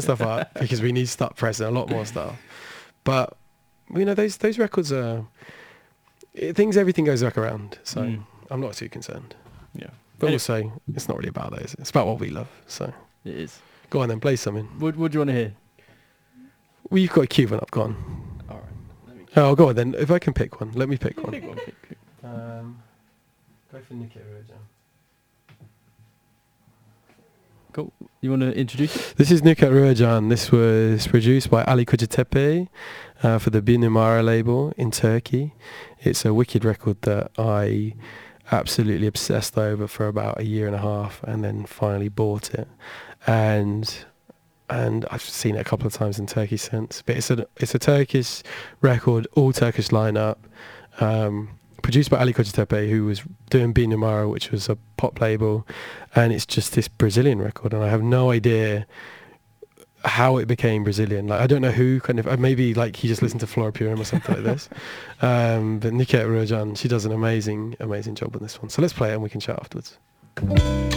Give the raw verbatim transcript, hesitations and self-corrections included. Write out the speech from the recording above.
stuff up because we need to start pressing a lot more stuff. But you know, those those records are it, things. Everything goes back around, so Mm. I'm not too concerned. Yeah. But Anyway. also, it's not really about those. It's about what we love. So It is. go on then, play something. What, what do you want to hear? Well, you've got a Cuban up. Go on. All right. Let me Oh, go on then. If I can pick one, let me pick one. pick one. Pick, pick. Um, go for Nikita Rajan. Cool. You want to introduce it? This is Nikita Rajan. This was produced by Ali Kocatepe uh, for the Bir Numara label in Turkey. It's a wicked record that I absolutely obsessed over for about a year and a half, and then finally bought it. And and I've seen it a couple of times in Turkey since. But it's a it's a Turkish record, all Turkish lineup. Um, produced by Ali Kocatepe, who was doing Bir Numara, which was a pop label, and it's just this Brazilian record, and I have no idea how it became Brazilian. Like, I don't know who kind of, uh, maybe like he just listened to Flora Purim or something like this. Um, but Nikita Rajan, she does an amazing, amazing job on this one. So let's play it and we can chat afterwards.